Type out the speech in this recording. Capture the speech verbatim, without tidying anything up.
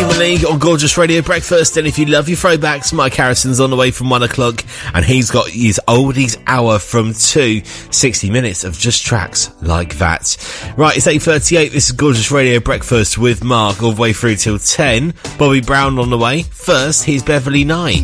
Human League on Gorgeous Radio Breakfast. And if you love your throwbacks, Mike Harrison's on the way from one o'clock, and he's got his oldies hour from two, sixty minutes of just tracks like that. Right, it's eight thirty-eight. This is Gorgeous Radio Breakfast with Mark all the way through till ten. Bobby Brown on the way. First, here's Beverly Knight.